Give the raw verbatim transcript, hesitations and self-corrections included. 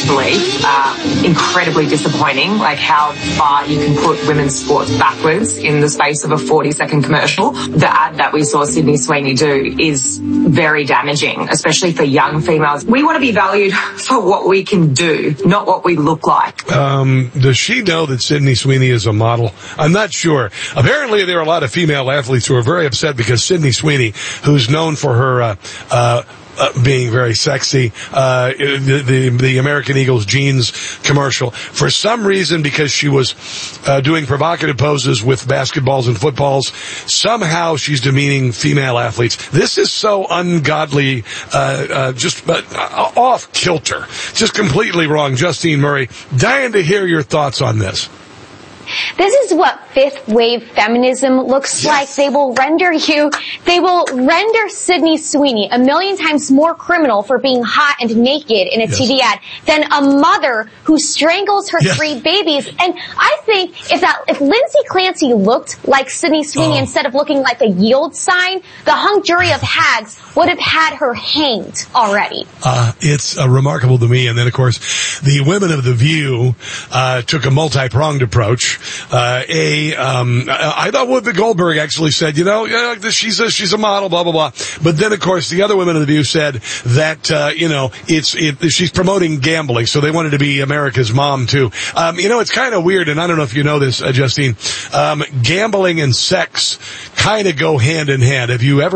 believe. Uh, incredibly disappointing, like how far you can put women's sports backwards in the space of a forty second commercial. The ad that we saw Sydney Sweeney do is very damaging, especially for young females. We want to be valued for what we can do, not what we look like. Um, does she know that Sydney Sweeney is a model? I'm not sure. Apparently there are a lot of female athletes who are very upset because Sydney Sweeney, who's known for her, uh, uh, Uh, being very sexy, uh, the, the, the American Eagles jeans commercial. For some reason, because she was, uh, doing provocative poses with basketballs and footballs, somehow she's demeaning female athletes. This is so ungodly, uh, uh, just, uh, off kilter. Just completely wrong. Justine Murray, dying to hear your thoughts on this. This is what fifth wave feminism looks yes. like. They will render you, they will render Sydney Sweeney a million times more criminal for being hot and naked in a yes. T V ad than a mother who strangles her yes. three babies. And I think if that, if Lindsay Clancy looked like Sydney Sweeney oh. instead of looking like a yield sign, the hung jury of hags would have had her hanged already. Uh, it's uh, remarkable to me. And then, of course, the women of The View uh, took a multi-pronged approach. Uh, a, um, I thought Whoopi Goldberg actually said, you know, yeah, she's a, she's a model, blah, blah, blah. But then, of course, the other women of The View said that, uh, you know, it's, it, she's promoting gambling, so they wanted to be America's mom, too. Um, you know, it's kind of weird, and I don't know if you know this, uh, Justine, um, gambling and sex kind of go hand in hand. Have you ever